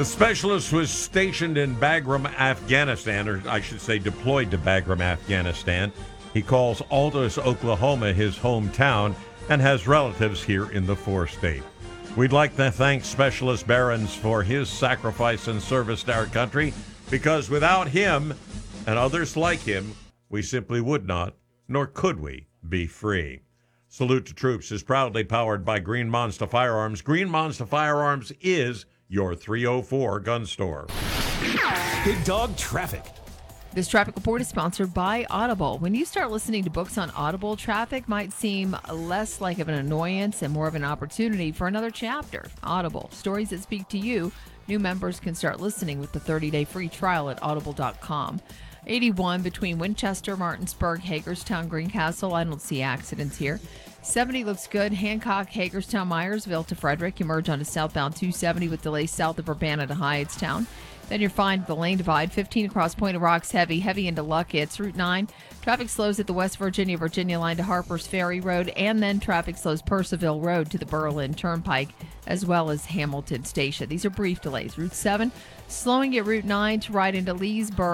The specialist was stationed in Bagram, Afghanistan, or I should say deployed to Bagram, Afghanistan. He calls Aldous, Oklahoma his hometown and has relatives here in the four-state. We'd like to thank Specialist Behrens for his sacrifice and service to our country, because without him and others like him, we simply would not, nor could we, be free. Salute to Troops is proudly powered by Green Monster Firearms. Green Monster Firearms is your 304 gun store. Big Dog Traffic. This traffic report is sponsored by Audible. When you start listening to books on Audible, traffic might seem less like of an annoyance and more of an opportunity for another chapter. Audible, stories that speak to you. New members can start listening with the 30-day free trial at audible.com. 81 between Winchester, Martinsburg, Hagerstown, Greencastle. I don't see accidents here. 70 looks good. Hancock, Hagerstown, Myersville to Frederick. Emerge onto southbound 270 with delays south of Urbana to Hyattstown. Then you're fine at the lane divide. 15 across Point of Rocks, heavy into Luckett. It's Route 9. Traffic slows at the West Virginia line to Harper's Ferry Road. And then traffic slows Purcellville Road to the Berlin Turnpike, as well as Hamilton Station. These are brief delays. Route 7 slowing at Route 9 to right into Leesburg.